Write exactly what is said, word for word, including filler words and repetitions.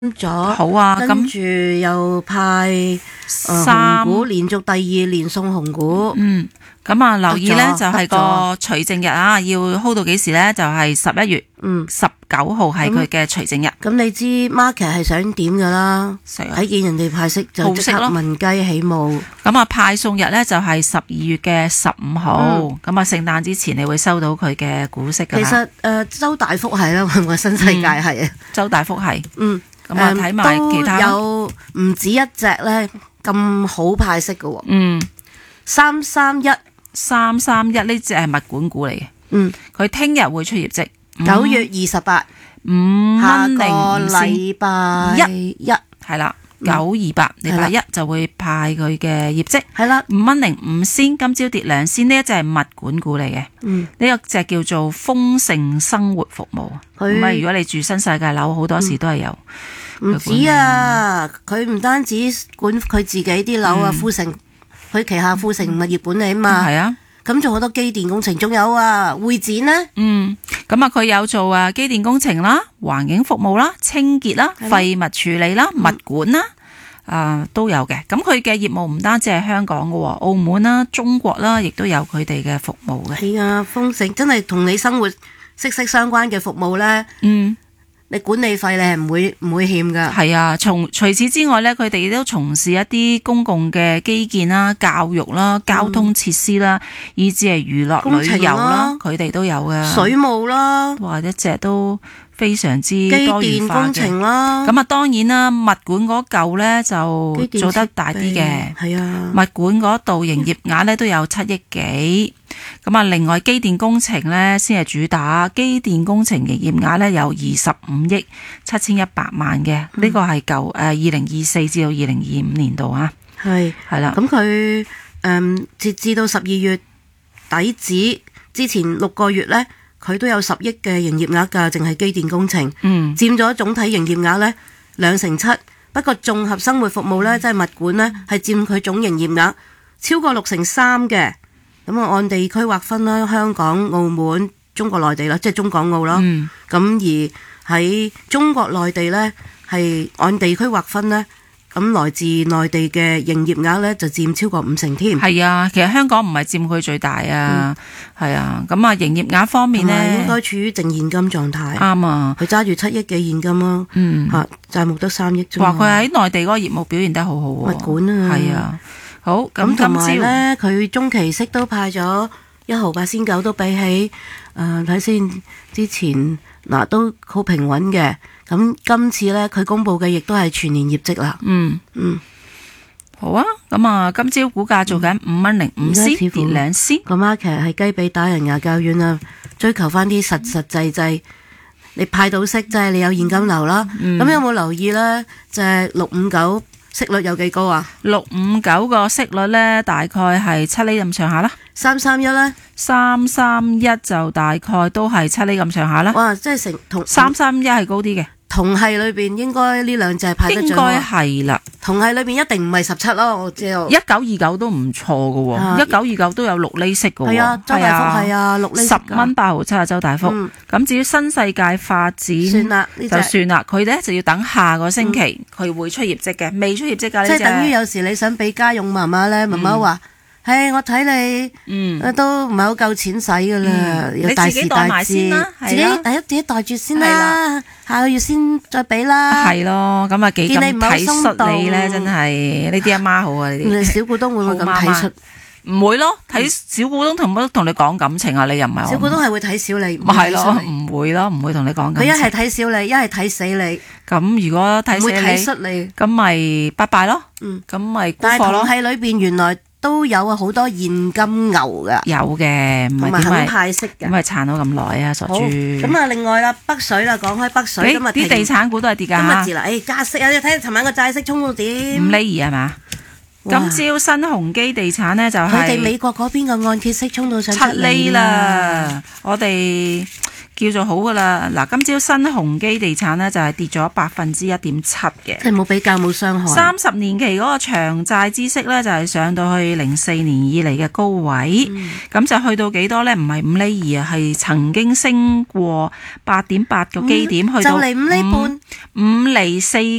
咗， 好啊， 跟住又派誒紅股，連續第二年送紅股。 嗯，咁啊留意咧得咗就係個除淨日啊，要 hold 到幾時咧？就係十一月嗯十九號係佢嘅除淨日。 咁你知 market 係想點噶啦？ 係啊睇見人哋派息就即刻好息咯聞雞起舞。 咁啊派送日咧就係十二月嘅十五號，咁啊聖誕之前你會收到佢嘅股息噶啦。 其實誒周大福係啦，我新世界係啊， 周大福係， 嗯， 咁啊睇埋其他都有唔止一隻咧咁好派息嘅喎。 嗯， 三三一， 三三一呢只係物管股嚟嘅， 嗯， 佢聽日會出業績， 九月二十八， 五下個蚊零五仙， 禮拜一係啦，九二八禮拜一就會派佢嘅業績。 係啦， 五蚊零五仙，今朝跌兩仙，呢一隻係物管股嚟嘅， 嗯， 呢個隻叫做豐盛生活服務。 佢咁啊，如果你住新世界樓，好多時都係有。 唔止啊，佢唔單止管佢自己啲樓啊，富城佢旗下富城物業管理啊嘛， 係啊， 咁做好多機電工程，仲有啊會展呢， 嗯，咁啊，佢有做啊機電工程啦、環境服務啦、清潔啦、廢物處理啦、物管啦。啊，都有嘅，咁佢嘅業務唔單止係香港嘅，澳門啦、中國啦，亦都有佢哋嘅服務嘅。 係啊，豐盛真係同你生活息息相關嘅服務呢。 嗯， 你管理費你係唔會唔會欠噶。 係啊，從除此之外呢，佢哋都從事一啲公共嘅基建啦、教育啦、交通設施啦，嗯、以至係娛樂旅遊啦，佢哋都有嘅。 水務啦， 哇，一隻都非常之機多元化嘅。 電工程啦， 咁啊，當然啦，物管嗰嚿呢就做得大啲嘅。 係啊， 物管嗰度營業額呢都有七億幾。咁啊，另外機電工程呢先係主打，機電工程營業額呢有二十五億七千一百萬嘅，呢、嗯、個係舊誒二零二四至到二零二五年度啊。 係係啦， 咁佢誒截至到十二月底止之前六個月呢，佢都有十億嘅營業額㗎，淨係機電工程， 嗯， 佔咗總體營業額呢兩成七。不過綜合生活服務呢，即係物管呢，係佔佢總營業額超過六成三嘅。咁啊，按地區劃分啦，香港、澳門、中國內地啦，即係中港澳啦。咁、嗯、而喺中國內地呢，係按地區劃分呢，咁來自內地嘅營業額呢，就佔超過五成添。 係啊，其實香港唔係佔佢最大啊，係、嗯、啊。咁啊，營業額方面呢， 應該處於淨現金狀態。 啱啊， 佢揸住七億嘅現金咯。嗯，嚇債務得三億啫。 話佢喺內地嗰個業務表現得好好喎。 物管啊， 係啊。好，咁同埋今朝咧，佢中期息都派咗一毫八仙九，都比起誒睇先之前嗱都好平穩嘅。咁今次咧，佢公布嘅亦都係全年業績啦。嗯嗯， 好啊。咁啊，今朝股價做緊五蚊零五仙，跌兩仙。 個 market 係雞髀打人牙較軟啦，追求翻啲實實際際。你派到息，即係你有現金流啦。咁、嗯、有冇留意咧？就係六五九。息率有幾高啊？ 六五九個息率呢，大概係七厘咁上下啦。 三三一呢？ 三三一就大概都係七厘咁上下啦。 哇！即係成同三三一係高啲嘅。 同系裏邊應該呢兩隻係派得最好。 應該係啦。 同系裏邊一定唔係十七咯，我知道。 一九二九都唔錯嘅喎，一九二九都有六厘息嘅喎。 係啊，周大福係啊，六厘十蚊八毫七啊，周大福。咁、嗯、至於新世界發展， 算啦，就算啦，佢咧就要等下個星期佢、嗯、會出業績嘅，未出業績㗎。 即係等於有時你想俾家用媽媽咧，媽媽話。唉，我睇你，嗯，都唔係好夠錢使噶啦，有大時大節，自己第一自己袋住先啦，下個月先再俾啦。 係咯，咁啊幾咁體恤你咧，真係呢啲阿媽好啊！呢啲小股東會唔會咁體恤？ 唔會咯，睇小股東同乜同你講感情啊？你又唔係？ 小股東係會睇小你， 咪係咯，唔會咯，唔會同你講感情。 佢一係睇小你，一係睇死你。 咁如果睇死你， 會體恤你， 咁咪拜拜咯。嗯，咁咪沽貨咯。 但係同系裏邊原來。都有好多現金牛噶， 有嘅，唔係肯派息嘅， 咁咪撐到咁耐啊，傻豬。 咁啊，另外啦，北水啦，講開北水，今日啲地產股都係跌㗎。 今日字啦，誒加息啊！你睇下尋晚個債息衝到點？ 五厘二係嘛？今朝新鴻基地產咧就係佢哋美國嗰邊個按揭息衝到上七厘啦，我哋。叫做好噶啦，嗱，今朝新鴻基地產呢，就係跌咗百分之一點七嘅， 即係冇比較冇傷害。 三十年期嗰個長債孳息呢，就係上到去零四年以嚟嘅高位，咁、嗯、就去到幾多呢？唔係五厘二啊，係曾經升過八點八個基點，嗯、去到就嚟五厘半， 五厘四。